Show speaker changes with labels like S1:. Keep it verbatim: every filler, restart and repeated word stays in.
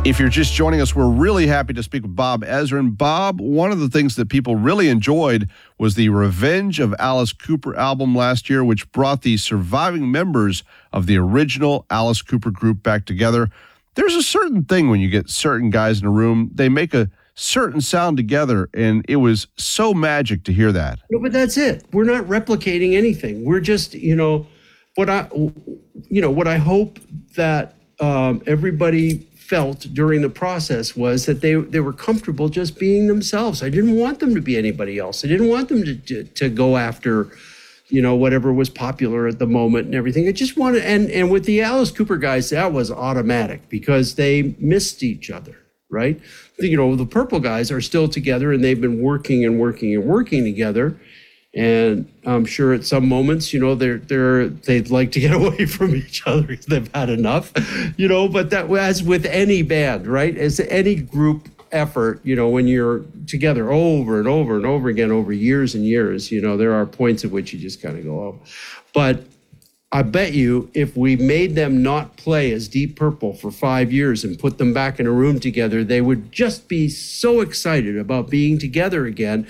S1: If you're just joining us, we're really happy to speak with Bob Ezrin. Bob, one of the things that people really enjoyed was the Revenge of Alice Cooper album last year, which brought the surviving members of the original Alice Cooper group back together. There's a certain thing when you get certain guys in a room, they make a certain sound together, and it was so magic to hear that.
S2: No, but that's it. We're not replicating anything. We're just, you know, what I, you know, what I hope that um, everybody felt during the process was that they they were comfortable just being themselves. I didn't want them to be anybody else. I didn't want them to to, to go after, you know, whatever was popular at the moment and everything. I just wanted, and and with the Alice Cooper guys, that was automatic because they missed each other, right? You know, the Purple guys are still together and they've been working and working and working together. And I'm sure at some moments, you know, they're they're they'd like to get away from each other because they've had enough, you know. But that, as with any band, right, as any group effort, you know, when you're together over and over and over again over years and years, you know, there are points at which you just kind of go, oh. But I bet you if we made them not play as Deep Purple for five years and put them back in a room together, they would just be so excited about being together again